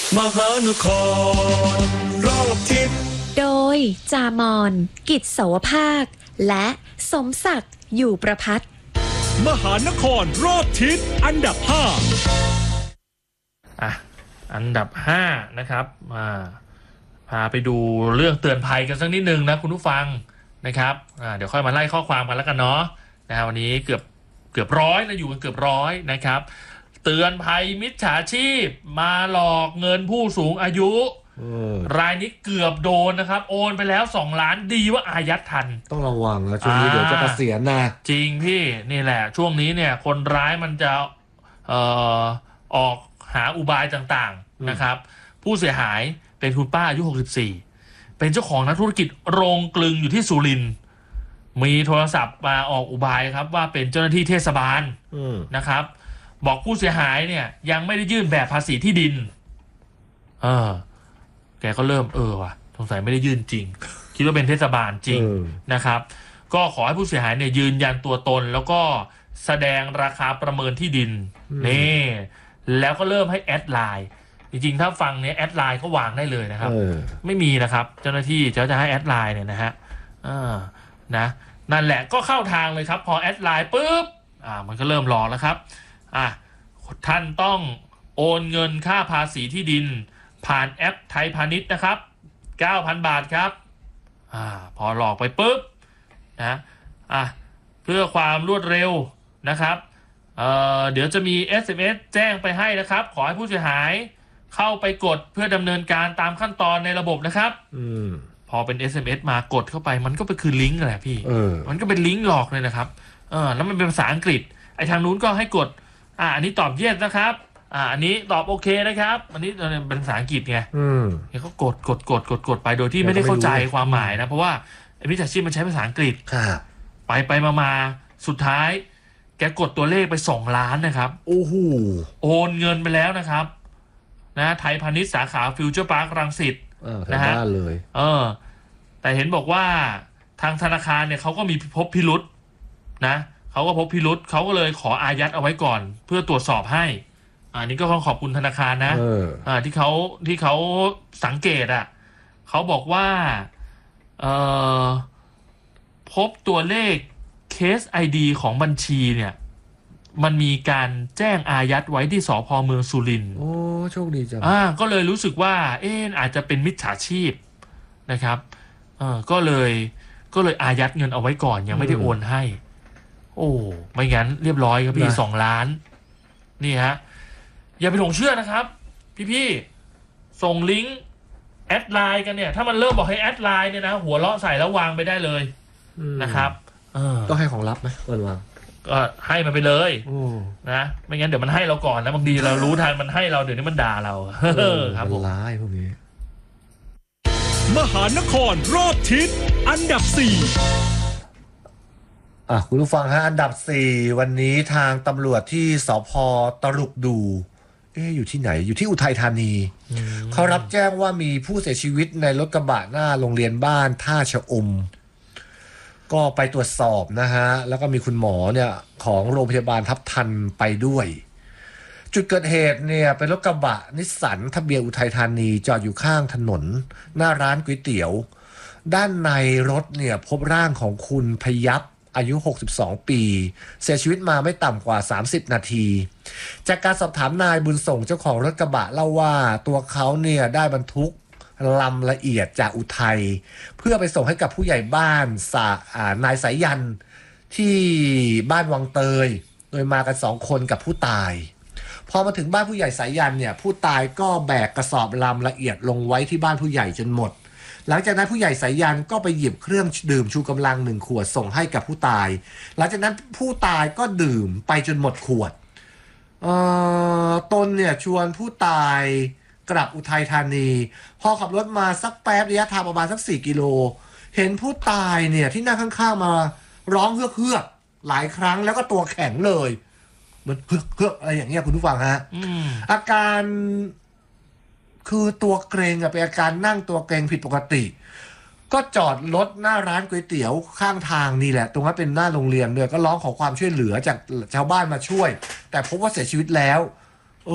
มหานครรอบทิศโดยจามอนกิจเสาวภาคและสมศักดิ์อยู่ประพัฒน์มหานครรอบทิศอันดับ5 อันดับ5นะครับพาไปดูเรื่องเตือนภัยกันสักนิดนึงนะคุณผู้ฟังนะครับเดี๋ยวค่อยมาไล่ข้อความกันแล้วกันเนาะนะวันนี้เกือบร้อยนะอยู่กันเกือบร้อยนะครับเตือนภัยมิจฉาชีพมาหลอกเงินผู้สูงอายุรายนี้เกือบโดนนะครับโอนไปแล้ว2 ล้านดีว่าอายัดทันต้องระวังนะช่วงนี้เดี๋ยวจะเกษียณนะจริงพี่นี่แหละช่วงนี้เนี่ยคนร้ายมันจะออกหาอุบายต่างๆนะครับผู้เสียหายเป็นคุณป้าอายุ64เป็นเจ้าของนักธุรกิจโรงกลึงอยู่ที่สุรินทร์มีโทรศัพท์มาออกอุบายครับว่าเป็นเจ้าหน้าที่เทศบาลนะครับบอกผู้เสียหายเนี่ยยังไม่ได้ยื่นแบบภาษีที่ดินแกก็เริ่มว่ะสงสัยไม่ได้ยื่นจริงคิดว่าเป็นเทศบาลจริงนะครับก็ขอให้ผู้เสียหายเนี่ยยืนยันตัวตนแล้วก็แสดงราคาประเมินที่ดินนี่แล้วก็เริ่มให้แอดไลน์จริงๆถ้าฟังเนี้ยแอดไลน์ก็วางได้เลยนะครับไม่มีนะครับเจ้าหน้าที่จะให้แอดไลน์เนี่ยนะฮะนะนั่นแหละก็เข้าทางเลยครับพอแอดไลน์ปุ๊บมันก็เริ่มรอแล้วครับท่านต้องโอนเงินค่าภาษีที่ดินผ่านแอปไทยพาณิชย์นะครับ 9,000 บาทครับพอหลอกไปปุ๊บนะเพื่อความรวดเร็วนะครับเดี๋ยวจะมี SMS แจ้งไปให้นะครับขอให้ผู้เสียหายเข้าไปกดเพื่อดำเนินการตามขั้นตอนในระบบนะครับพอเป็น SMS มากดเข้าไปมันก็ไปคือลิงก์แหละพี่มันก็เป็นลิงก์หลอกเลยนะครับแล้วมันเป็นภาษาอังกฤษไอ้ทางนู้นก็ให้กดอันนี้ตอบ yes นะครับอันนี้ตอบโอเคนะครับอันนี้เป็นภาษาอังกฤษไงเขากดไปโดยที่ไม่ได้เข้าใจความหมายนะเพราะว่าไอ้มิจฉาชีพมันใช้ภาษาอังกฤษไปมาสุดท้ายแกกดตัวเลขไป2 ล้านนะครับโอ้โหโอนเงินไปแล้วนะครับนะไทยพาณิชย์สาขาฟิวเจอร์พาร์ครังสิตนะฮะเลยแต่เห็นบอกว่าทางธนาคารเนี่ยเขาก็มีพบพิรุธนะเขาก็พบพิรุธเขาก็เลยขออายัดเอาไว้ก่อนเพื่อตรวจสอบให้นี่ก็ต้องขอบคุณธนาคารนะที่เขาสังเกตเขาบอกว่าพบตัวเลขเคส ID ของบัญชีเนี่ยมันมีการแจ้งอายัดไว้ที่สภ.เมืองสุรินทร์โอ้โชคดีจังก็เลยรู้สึกว่าอาจจะเป็นมิจฉาชีพนะครับก็เลยอายัดเงินเอาไว้ก่อนยังไม่ได้โอนให้โอ้ไม่งั้นเรียบร้อยครับพี่2 ล้านนี่ฮะอย่าไปหลงเชื่อนะครับพี่ส่งลิงก์แอดไลน์กันเนี่ยถ้ามันเริ่มบอกให้แอดไลน์เนี่ยนะหัวเราะใส่แล้ววางไปได้เลยนะครับต้องให้ของลับไหมก่อนวางก็ให้มันไปเลยนะไม่งั้นเดี๋ยวมันให้เราก่อนนะบางทีเรารู้ทันมันให้เราเดี๋ยวนี้มันด่าเราครับผมร้ายพวกนี้มหานครรอบทิศอันดับ4 คุณผู้ฟังฮะอันดับ4วันนี้ทางตำรวจที่สภ.ตลุกดูอยู่ที่ไหนอยู่ที่อุทัยธานีเขารับแจ้งว่ามีผู้เสียชีวิตในรถกระบะหน้าโรงเรียนบ้านท่าชะอมก็ไปตรวจสอบนะฮะแล้วก็มีคุณหมอเนี่ยของโรงพยาบาลทับทันไปด้วยจุดเกิดเหตุเนี่ยเป็นรถกระบะนิสสันทะเบียนอุทัยธานีจอดอยู่ข้างถนนหน้าร้านก๋วยเตี๋ยวด้านในรถเนี่ยพบร่างของคุณพยัพอายุ62ปีเสียชีวิตมาไม่ต่ำกว่า30นาทีจากการสอบถามนายบุญส่งเจ้าของรถกระบะเล่าว่าตัวเขาเนี่ยได้บรรทุกลำละเอียดจากอุทัยเพื่อไปส่งให้กับผู้ใหญ่บ้านนายสายยันที่บ้านวังเตยโดยมากัน2 คนกับผู้ตายพอมาถึงบ้านผู้ใหญ่สายยันเนี่ยผู้ตายก็แบกกระสอบลำละเอียดลงไว้ที่บ้านผู้ใหญ่จนหมดหลังจากนั้นผู้ใหญ่สายยันก็ไปหยิบเครื่องดื่มชูกำลัง1 ขวดส่งให้กับผู้ตายหลังจากนั้นผู้ตายก็ดื่มไปจนหมดขวดตนเนี่ยชวนผู้ตายกลับอุทัยธานีพอขับรถมาสักแป๊บระยะทางประมาณสัก4 กิโลเห็นผู้ตายเนี่ยที่นั่งข้างๆมาร้องเฮือกหลายครั้งแล้วก็ตัวแข็งเลยเหมือนเฮือกอะไรอย่างเงี้ยคุณผู้ฟังฮะอาการคือตัวเกร็งเป็นอาการนั่งตัวเกร็งผิดปกติก็จอดรถหน้าร้านก๋วยเตี๋ยวข้างทางนี่แหละตรงนั้นเป็นหน้าโรงเรียนด้วยก็ร้องขอความช่วยเหลือจากชาวบ้านมาช่วยแต่พบว่าเสียชีวิตแล้ว